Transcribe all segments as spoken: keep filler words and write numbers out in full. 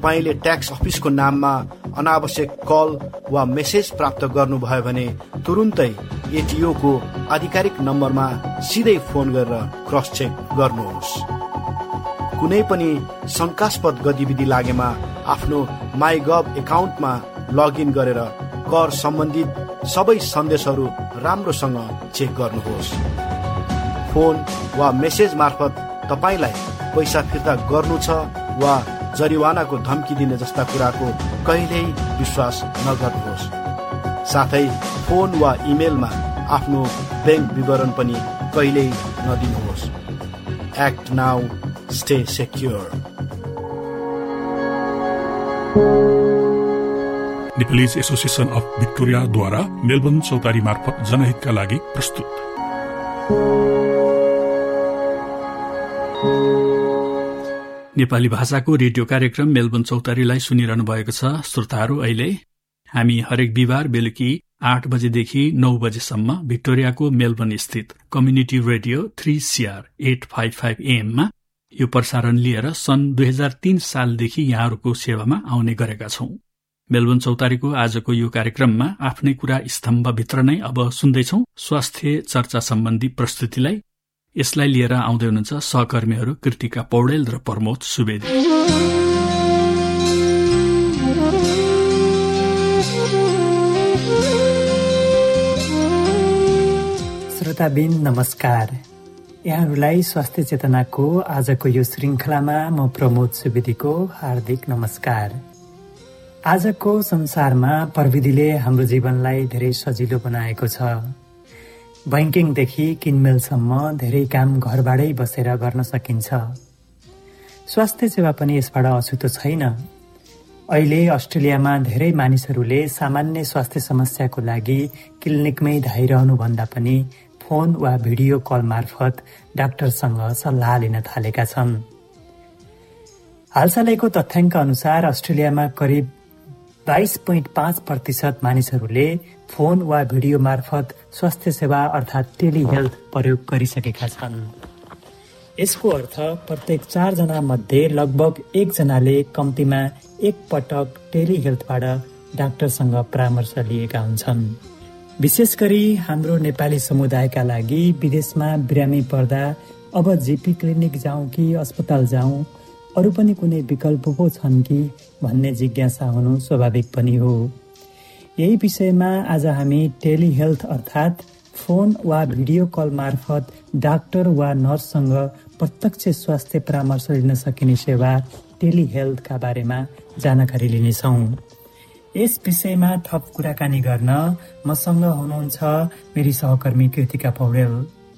तपाईले ट्याक्स अफिसको नाममा अनावश्यक कल वा मेसेज प्राप्त गर्नुभयो भने तुरुन्तै एटिओको आधिकारिक नम्बरमा सिधै फोन गरेर क्रस चेक गर्नुहोस्। कुनै पनि शंकास्पद गतिविधि लागेमा आफ्नो माइगभ एकाउन्टमा लगइन गरेर कर सम्बन्धित सबै सन्देशहरू राम्रोसँग चेक गर्नुहोस्। फोन वा मेसेज मार्फत तपाईलाई पैसा फिर्ता गर्नु छ वा जरिवानाको धम्की दिने जस्ता कुराको कहिल्यै विश्वास नगर्नुहोस्। साथै फोन वा इमेलमा आफ्नो ब्याङ्क विवरण पनि कहिल्यै नदिनुहोस्। Act now, stay secure. Nepalese association of भिक्टोरियाद्वारा Melbourne चौतारी मार्फत जनहितका लागि प्रस्तुत। नेपाली भाषाको रेडियो कार्यक्रम मेलबर्न चौतारीलाई सुनिरहनु भएको छ। श्रोताहरू, अहिले हामी हरेक बिहिबार बेलुकी आठ बजेदेखि नौ बजेसम्म भिक्टोरियाको मेलबर्न स्थित community radio three CR at five five एएममा यो प्रसारण लिएर सन् दुई हजार तीन सालदेखि यहाँहरूको सेवामा आउने गरेका छौं। मेलबर्न चौतारीको आजको यो कार्यक्रममा आफ्नै कुरा स्तम्भभित्र नै अब सुन्दैछौ स्वास्थ्य चर्चा सम्बन्धी प्रस्तुतिलाई। यसलाई लिएर आउँदै हुनुहुन्छ सहकर्मीहरू कृतिका पौडेल र प्रमोद सुवेदी। श्रोताबिन नमस्कार। यहाँहरूलाई स्वास्थ्य चेतनाको आजको यो श्रृंखलामा म प्रमोद सुवेदीको हार्दिक नमस्कार। आजको संसारमा प्रविधिले हाम्रो जीवनलाई धेरै सजिलो बनाएको छ। बैंकिङदेखि किनमेलसम्म धेरै काम घरबाटै बसेर गर्न सकिन्छ। स्वास्थ्य सेवा पनि यसबाट अछुतो छैन। अहिले अस्ट्रेलियामा धेरै मानिसहरूले सामान्य स्वास्थ्य समस्याको लागि क्लिनिकमै धाइरहनु भन्दा पनि फोन वा भिडियो कल मार्फत डाक्टरसँग सल्लाह लिन थालेका छन्। हालसालैको तथ्याङ्क अनुसार अस्ट्रेलियामा करिब बाइस पोइन्ट पाँच प्रतिशत मानिसहरूले फोन वा भिडियो मार्फत स्वास्थ्य सेवा अर्थात् टेलिहेल्थ प्रयोग गरिसकेका छन्। यसको अर्थ प्रत्येक चारजना मध्ये लगभग एकजनाले कम्तीमा एक पटक टेलिहेल्थबाट डाक्टरसँग परामर्श लिएका हुन्छन्। विशेष गरी हाम्रो नेपाली समुदायका लागि विदेशमा बिरामी पर्दा अब जीपी क्लिनिक जाउँ कि अस्पताल जाउँ, अरू पनि कुनै विकल्प पो छन् कि भन्ने जिज्ञासा हुनु स्वाभाविक पनि हो। यही विषयमा आज हामी टेलिहेल्थ अर्थात् फोन वा भिडियो कल मार्फत डाक्टर वा नर्ससँग प्रत्यक्ष स्वास्थ्य परामर्श लिन सकिने सेवा टेलिहेल्थका बारेमा जानकारी लिनेछौँ। यस विषयमा थप कुराकानी गर्न मसँग हुनुहुन्छ मेरी सहकर्मी कृतिका पौडेल।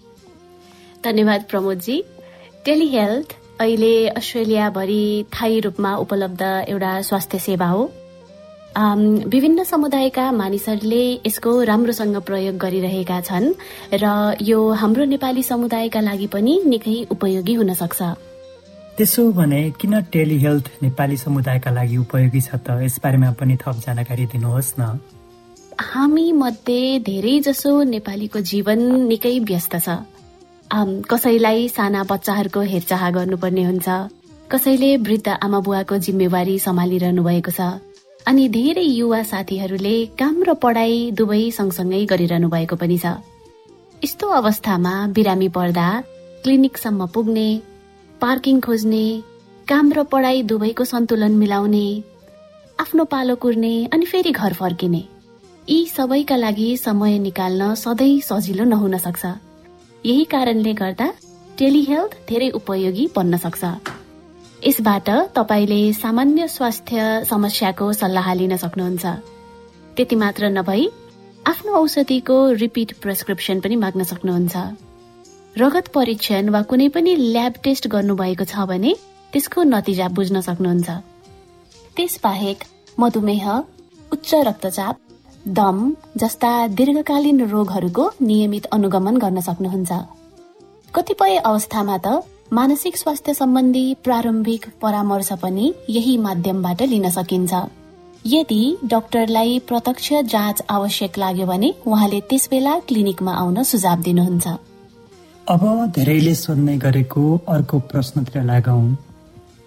धन्यवाद प्रमोदजी। टेलिहेल्थ अहिले अस्ट्रेलियाभरि स्थायी रूपमा उपलब्ध एउटा स्वास्थ्य सेवा हो। विभिन्न समुदायका मानिसहरूले यसको राम्रोसँग प्रयोग गरिरहेका छन् र यो हाम्रो नेपाली समुदायका लागि पनि निकै उपयोगी हुन सक्छ। त्यसो भने किन टेलिहेल्थ नेपाली समुदायका लागि उपयोगी छ त, यसबारेमा पनि थप जानकारी दिनुहोस् न। हामी मध्ये धेरै जसो नेपालीको जीवन निकै व्यस्त छ। कसैलाई साना बच्चाहरूको हेरचाह गर्नुपर्ने हुन्छ, कसैले वृद्ध आमा बुवाको जिम्मेवारी सम्हालिरहनु भएको छ, अनि धेरै युवा साथीहरूले काम र पढाइ दुवै सँगसँगै गरिरहनु भएको पनि छ। यस्तो अवस्थामा बिरामी पर्दा क्लिनिकसम्म पुग्ने, पार्किङ खोज्ने, काम र पढाइ दुवैको सन्तुलन मिलाउने, आफ्नो पालो कुर्ने अनि फेरि घर फर्किने, यी सबैका लागि समय निकाल्न सधैँ सजिलो नहुन सक्छ। यही कारणले गर्दा टेलिहेल्थ धेरै उपयोगी बन्न सक्छ। यसबाट तपाईले सामान्य स्वास्थ्य समस्याको सल्लाह लिन सक्नुहुन्छ। त्यति मात्र नभई आफ्नो औषधिको रिपिट प्रेस्क्रिप्सन पनि माग्न सक्नुहुन्छ। रगत परीक्षण वा कुनै पनि ल्याब टेस्ट गर्नुभएको छ भने त्यसको नतिजा बुझ्न सक्नुहुन्छ। त्यसबाहेक मधुमेह, उच्च रक्तचाप, दम जस्ता दीर्घकालीन रोगहरूको नियमित अनुगमन गर्न सक्नुहुन्छ। कतिपय अवस्थामा त मानसिक स्वास्थ्य सम्बन्धी प्रारम्भिक परामर्श पनि यही माध्यमबाट लिन सकिन्छ। यदि डाक्टरलाई प्रत्यक्ष जाँच आवश्यक लाग्यो भने उहाँले त्यसबेला क्लिनिकमा आउन सुझाव दिनुहुन्छ। अब धेरैले सोध्ने गरेको अर्को प्रश्नतिर लागौं।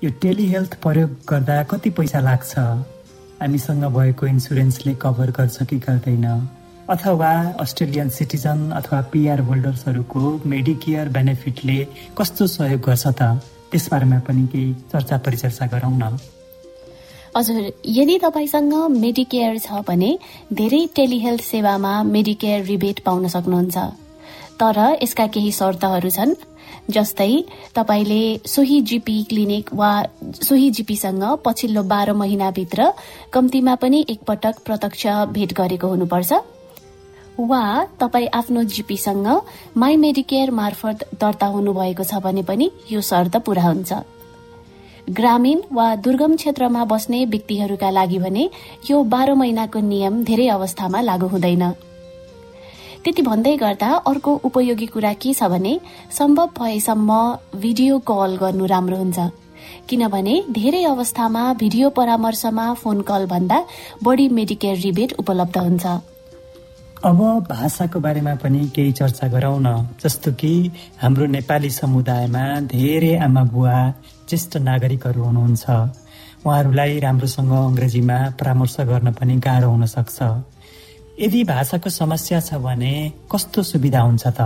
यो टेलिहेल्थ प्रयोग गर्दा कति पैसा लाग्छ, हामीसँग भएको इन्सुरेन्सले कभर गर्छ कि गर्दैन, अथवा अस्ट्रेलियन सिटिजन अथवा पिआर होल्डर्सहरूको मेडिकेयर बेनिफिटले कस्तो सहयोग गर्छ त, त्यसबारेमा पनि केही चर्चा परिचर्चा गरौँ न। हजुर, यदि तपाईसँग मेडिकेयर छ भने धेरै टेलिहेल्थ सेवामा मेडिकेयर रिबेट पाउन सक्नुहुन्छ। तर यसका केही शर्तहरू छन्, जस्तै तपाईले सोही जीपी क्लिनिक वा सोही जीपीसँग पछिल्लो बाह्र महिनाभित्र कम्तीमा पनि एकपटक प्रत्यक्ष भेट गरेको हुनुपर्छ, वा तपाईँ आफ्नो जीपीसँग माई मेडिकेयर मार्फत दर्ता हुनुभएको छ भने पनि यो शर्त पूरा हुन्छ। ग्रामीण वा दुर्गम क्षेत्रमा बस्ने व्यक्तिहरूका लागि भने यो बाह्र महिनाको नियम धेरै अवस्थामा लागू हुँदैन। त्यति भन्दै गर्दा अर्को उपयोगी कुरा के छ भने सम्भव भएसम्म भिडियो कल गर्नु राम्रो हुन्छ, किनभने धेरै अवस्थामा भिडियो परामर्शमा फोन कल भन्दा बढी मेडिकेयर रिबेट उपलब्ध हुन्छ। अब भाषाको बारेमा पनि केही चर्चा गरौँ न। जस्तो कि हाम्रो नेपाली समुदायमा धेरै आमा बुवा ज्येष्ठ नागरिकहरू हुनुहुन्छ, उहाँहरूलाई राम्रोसँग अङ्ग्रेजीमा परामर्श गर्न पनि गाह्रो हुन सक्छ। यदि भाषाको समस्या छ भने कस्तो सुविधा हुन्छ त?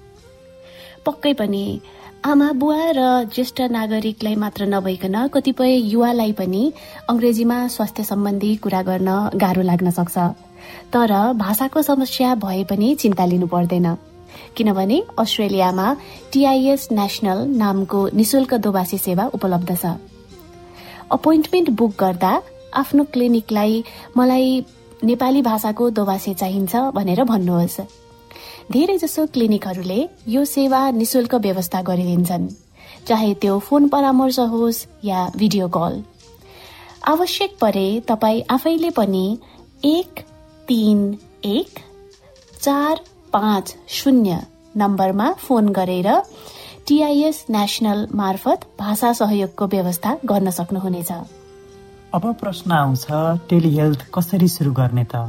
पक्कै पनि आमा बुवा र ज्येष्ठ नागरिकलाई मात्र नभइकन कतिपय युवालाई पनि अङ्ग्रेजीमा स्वास्थ्य सम्बन्धी कुरा गर्न गाह्रो लाग्न सक्छ। तर भाषाको समस्या भए पनि चिन्ता लिनु पर्दैन, किनभने अस्ट्रेलियामा टीआईएस नेशनल नामको निशुल्क दोभाषी सेवा उपलब्ध छ। अपोइन्टमेन्ट बुक गर्दा आफ्नो क्लिनिकलाई मलाई नेपाली भाषाको दोभाषी चाहिन्छ भनेर भन्नुहोस्। धेरै जसो क्लिनिकहरूले यो सेवा निशुल्क व्यवस्था गरिदिन्छन्, चाहे त्यो फोन परामर्श होस् या भिडियो कल। आवश्यक परे तपाईँ आफैले पनि एक तीन एक चार पाँच शून्य नम्बरमा फोन गरेर टीआईएस नेशनल मार्फत भाषा सहयोगको व्यवस्था गर्न सक्नुहुनेछ। अब प्रश्न आउँछ, टेलिहेल्थ कसरी सुरु गर्ने त?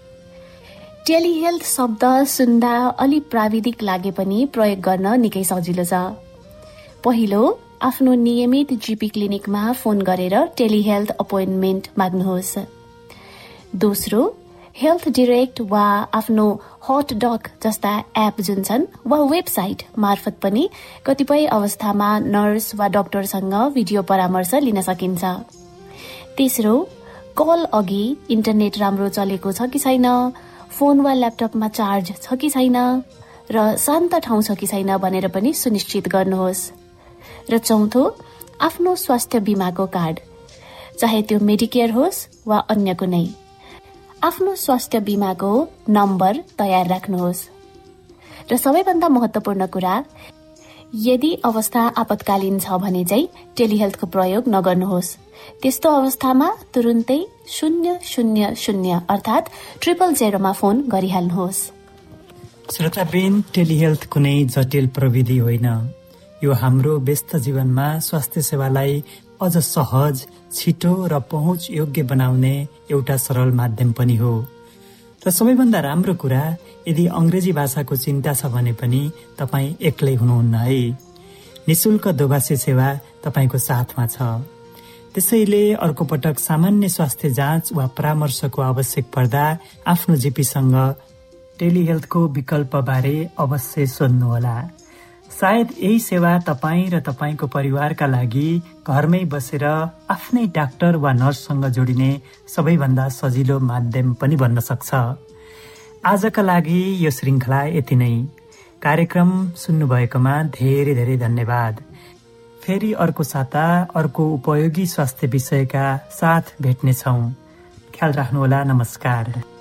टेलिहेल्थ शब्द सुन्दा अलि प्राविधिक लागे पनि प्रयोग गर्न निकै सजिलो छ। पहिलो, आफ्नो नियमित जीपी क्लिनिकमा फोन गरेर टेलिहेल्थ अपोइन्टमेन्ट माग्नुहोस्। दोस्रो, हेल्थ डिरेक्ट वा आफ्नो हट डक जस्ता एप जुन छन् वा वेबसाइट मार्फत पनि कतिपय अवस्थामा नर्स वा डाक्टरसँग भिडियो परामर्श लिन सकिन्छ। तेस्रो, कल अघि इन्टरनेट राम्रो चलेको छ कि छैन, फोन वा ल्यापटपमा चार्ज छ कि छैन र शान्त ठाउँ छ कि छैन भनेर पनि सुनिश्चित गर्नुहोस्। र चौथो, आफ्नो स्वास्थ्य बीमाको कार्ड, चाहे त्यो मेडिकेयर होस् वा अन्य कुनै, आफ्नो स्वास्थ्य बीमाको नम्बर तयार राख्नुहोस्। र सबैभन्दा महत्त्वपूर्ण कुरा, यदि अवस्था आपतकालीन छ भने चाहिँ टेलिहेल्थको प्रयोग नगर्नुहोस्। त्यस्तो अवस्थामा तुरुन्तै शून्य शून्य शून्य अर्थात् ट्रिपल जेरोमा फोन गरिहाल्नुहोस्। श्रोतावृन्द, टेलिहेल्थ कुनै जटिल प्रविधि होइन, यो हाम्रो व्यस्त जीवनमा स्वास्थ्य सेवालाई अझ सहज, छिटो र पहुँच योग्य बनाउने एउटा सरल माध्यम पनि हो। र सबैभन्दा राम्रो कुरा, यदि अङ्ग्रेजी भाषाको चिन्ता छ भने पनि तपाईँ एक्लै हुनुहुन्न है। निशुल्क दोभाषी सेवा तपाईँको साथमा छ। त्यसैले अर्को पटक सामान्य स्वास्थ्य जाँच वा परामर्शको आवश्यक पर्दा आफ्नो जीपीसँग टेलिहेल्थको विकल्पबारे अवश्य सोध्नुहोला। सायद यही सेवा तपाईँ र तपाईँको परिवारका लागि घरमै बसेर आफ्नै डाक्टर वा नर्ससँग जोडिने सबैभन्दा सजिलो माध्यम पनि बन्न सक्छ। आजका लागि यो श्रृङ्खला यति नै। कार्यक्रम सुन्नुभएकोमा धेरै धेरै धन्यवाद। फेरि अर्को साता अर्को उपयोगी स्वास्थ्य विषयका साथ भेट्नेछौँ। ख्याल राख्नुहोला। नमस्कार।